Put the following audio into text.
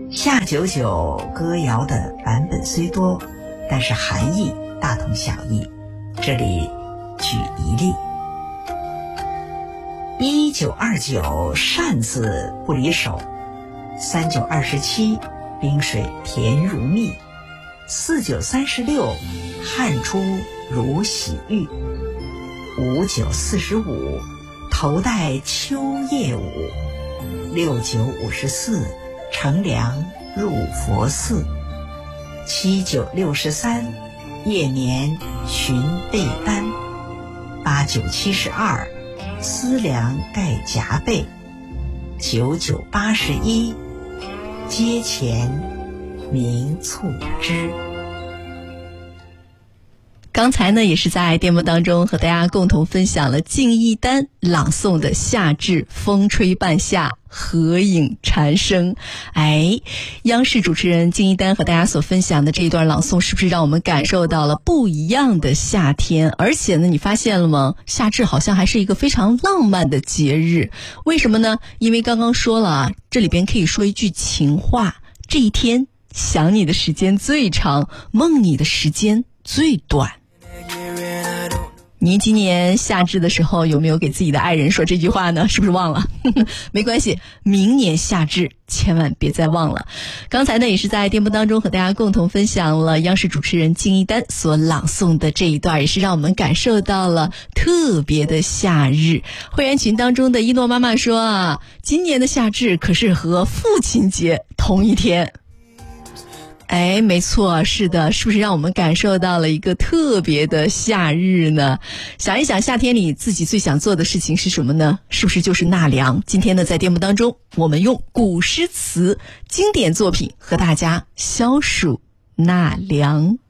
夏九九歌谣的版本虽多，但是含义大同小异。这里举一例：1929扇子不离手，3927冰水甜如蜜，4936汗出如洗浴，5945头戴秋叶舞，6954乘凉入佛寺，7963夜眠寻被单，8972思量盖夹背，9981阶前明促织。 刚才呢，也是在节目当中和大家共同分享了敬一丹朗诵的《夏至风吹半夏，合影蝉声》。央视主持人敬一丹和大家所分享的这一段朗诵，是不是让我们感受到了不一样的夏天？而且呢，你发现了吗？夏至好像还是一个非常浪漫的节日。为什么呢？因为刚刚说了啊，这里边可以说一句情话：这一天想你的时间最长，梦你的时间最短。您今年夏至的时候有没有给自己的爱人说这句话呢？是不是忘了？没关系，明年夏至千万别再忘了。刚才呢，也是在节目当中和大家共同分享了央视主持人敬一丹所朗诵的这一段，也是让我们感受到了特别的夏日。会员群当中的一诺妈妈说啊，今年的夏至可是和父亲节同一天。没错，是的，是不是让我们感受到了一个特别的夏日呢？想一想，夏天里自己最想做的事情是什么呢？是不是就是纳凉？今天呢，在节目当中，我们用古诗词经典作品和大家消暑纳凉。